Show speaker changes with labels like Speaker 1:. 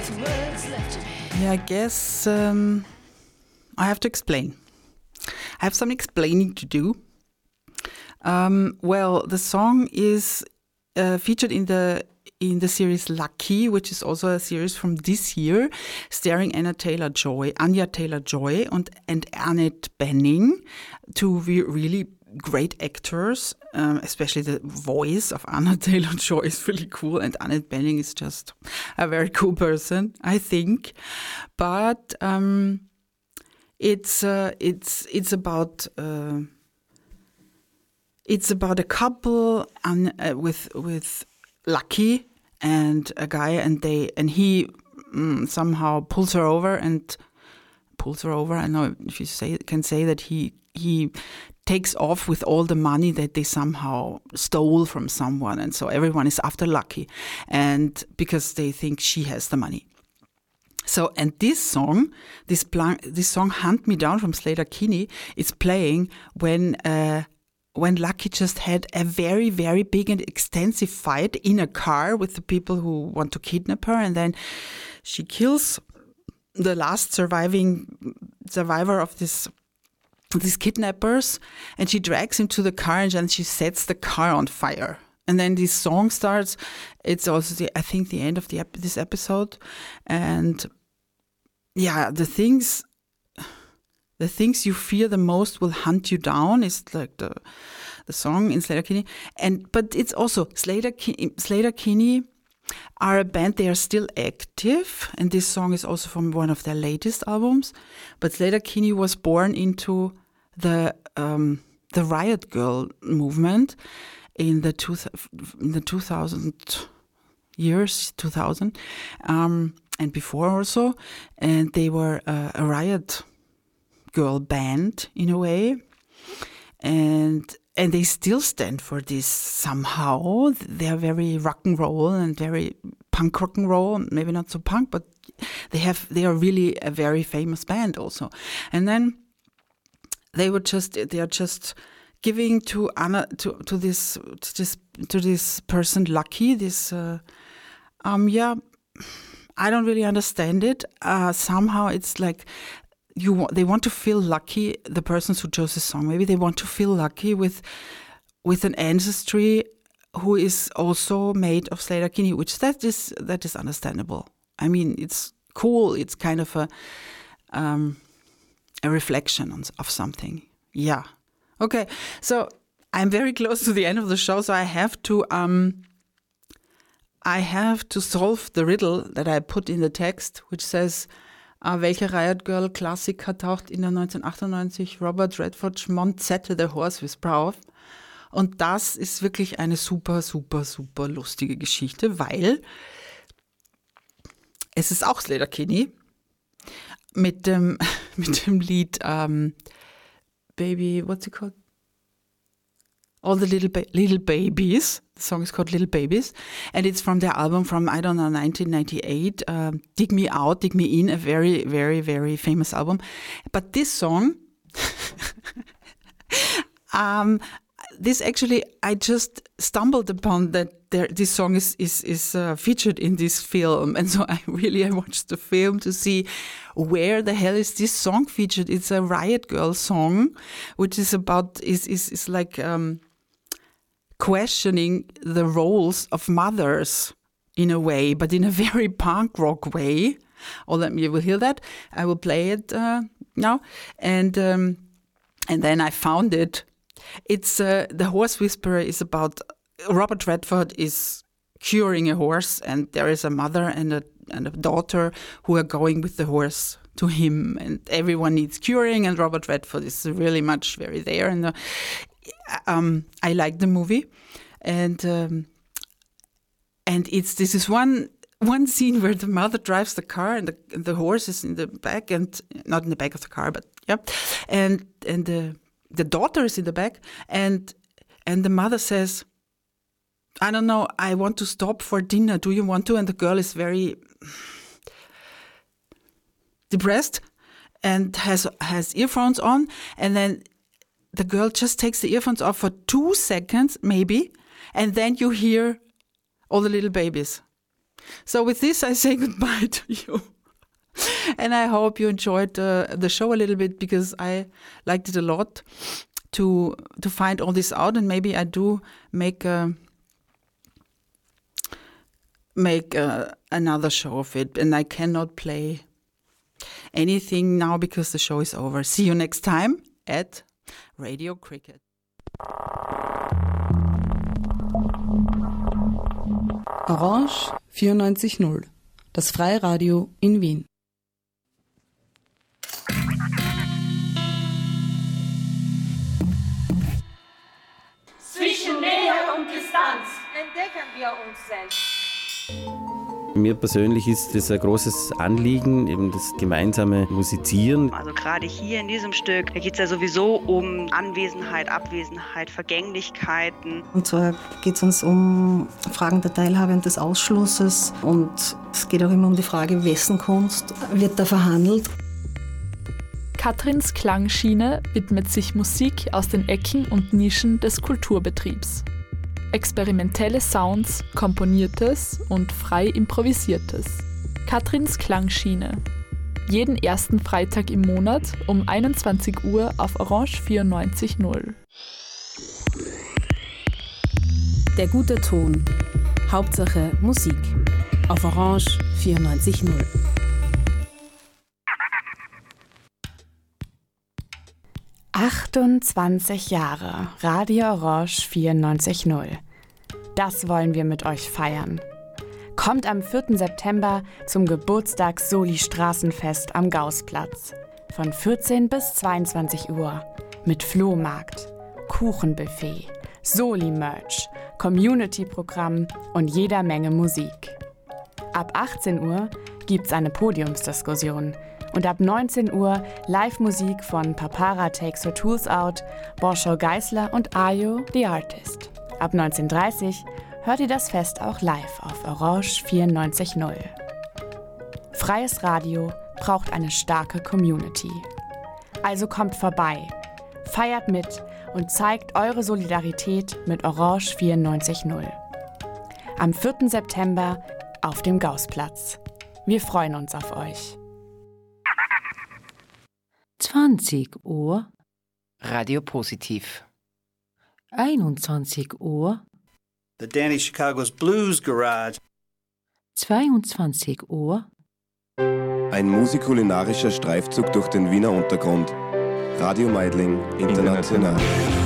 Speaker 1: Yeah, I guess I have to explain. I have some explaining to do. Well, the song is featured in the series Lucky, which is also a series from this year, starring Anya Taylor-Joy, and Annette Bening, two really great actors. Especially the voice of Anya Taylor-Joy is really cool, and Annette Bening is just a very cool person, I think. But it's about a couple with Lucky and a guy, and he somehow pulls her over. I don't know if you can say that he takes off with all the money that they somehow stole from someone, and so everyone is after Lucky, and because they think she has the money. So, and this song, "Hunt Me Down" from Sleater-Kinney, is playing when Lucky just had a very, very big and extensive fight in a car with the people who want to kidnap her, and then she kills the last survivor of these kidnappers, and she drags him to the car, and then she sets the car on fire. And then this song starts. It's also I think the end of this episode, and yeah, the things you fear the most will hunt you down is like the song in Sleater-Kinney, but it's also Sleater-Kinney are a band. They are still active, and this song is also from one of their latest albums. But Sleater-Kinney was born into the Riot Girl movement in the 2000 years, and before also, and they were a Riot Girl band in a way, and they still stand for this somehow. They're very rock and roll and very punk rock and roll, maybe not so punk, but they are really a very famous band also. And then they are just giving to this person Lucky this I don't really understand it. Somehow it's like they want to feel lucky, the persons who chose the song. Maybe they want to feel lucky with an ancestry who is also made of Sleater-Kinney, which that is understandable. I mean, it's cool. It's kind of a reflection of something. Yeah. Okay. So I'm very close to the end of the show, so I have to solve the riddle that I put in the text, which says, welche Riot Girl Klassiker taucht in der 1998 Robert Redford Monzette The Horse Whisperer auf? Und das ist wirklich eine super, super, super lustige Geschichte, weil es ist auch Sleater-Kinney mit dem Lied Baby, what's it called? All the Little Babies. The song is called Little Babies. And it's from their album from, 1998, Dig Me Out, Dig Me In, a very, very, very famous album. But this song, this actually, I just stumbled upon that this song is featured in this film. And so I watched the film to see where the hell is this song featured. It's a Riot Girl song, which is about, is like, questioning the roles of mothers in a way, but in a very punk rock way. You will hear that. I will play it now. And then I found it. It's The Horse Whisperer is about Robert Redford is curing a horse, and there is a mother and a daughter who are going with the horse to him, and everyone needs curing, and Robert Redford is really much very there. And I like the movie, and this is one scene where the mother drives the car and the horse is in the back, and not in the back of the car, but yeah, and the daughter is in the back, and the mother says, I don't know, I want to stop for dinner. Do you want to? And the girl is very depressed and has earphones on, and then the girl just takes the earphones off for 2 seconds, maybe, and then you hear All the Little Babies. So with this, I say goodbye to you. And I hope you enjoyed the show a little bit, because I liked it a lot to find all this out, and maybe I do make another show of it. And I cannot play anything now because the show is over. See you next time at Radio Cricket.
Speaker 2: Orange 94.0, das Freiradio in Wien.
Speaker 3: Zwischen Nähe und Distanz entdecken wir uns selbst.
Speaker 4: Mir persönlich ist es ein großes Anliegen, eben das gemeinsame Musizieren.
Speaker 5: Also gerade hier in diesem Stück, da geht es ja sowieso um Anwesenheit, Abwesenheit, Vergänglichkeiten.
Speaker 6: Und zwar geht es uns um Fragen der Teilhabe und des Ausschlusses. Und es geht auch immer um die Frage, wessen Kunst wird da verhandelt.
Speaker 7: Katrins Klangschiene widmet sich Musik aus den Ecken und Nischen des Kulturbetriebs. Experimentelle Sounds, Komponiertes und frei Improvisiertes. Katrins Klangschiene. Jeden ersten Freitag im Monat um 21 Uhr auf Orange 94.0.
Speaker 2: Der gute Ton. Hauptsache Musik. Auf Orange 94.0.
Speaker 8: »28 Jahre, Radio Orange 94.0. Das wollen wir mit euch feiern. Kommt am 4. September zum Geburtstags-Soli-Straßenfest am Gaußplatz. Von 14 bis 22 Uhr. Mit Flohmarkt, Kuchenbuffet, Soli-Merch, Community-Programm und jeder Menge Musik. Ab 18 Uhr gibt's eine Podiumsdiskussion. Und ab 19 Uhr Live-Musik von Papara Takes Her Tools Out, Borschow Geisler und Ayo, the Artist. Ab 19.30 Uhr hört ihr das Fest auch live auf Orange 94.0. Freies Radio braucht eine starke Community. Also kommt vorbei, feiert mit und zeigt eure Solidarität mit Orange 94.0. Am 4. September auf dem Gaußplatz. Wir freuen uns auf euch.
Speaker 9: 20 Uhr.
Speaker 10: Radio Positiv.
Speaker 9: 21 Uhr.
Speaker 11: The Danny Chicago's Blues Garage.
Speaker 9: 22 Uhr.
Speaker 12: Ein musikulinarischer Streifzug durch den Wiener Untergrund. Radio Meidling International.